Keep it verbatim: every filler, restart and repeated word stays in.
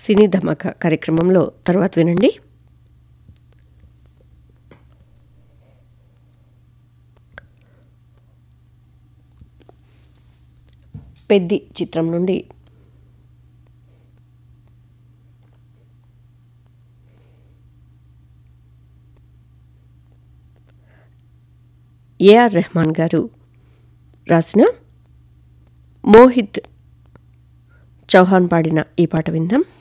సినీ ధమాకా కార్యక్రమంలో తర్వాత వినండి. పెద్ది చిత్రం నుండి ఏఆర్ రెహమాన్ గారు రాసిన మోహిత్ చౌహాన్ పాడిన ఈ పాట విందాం.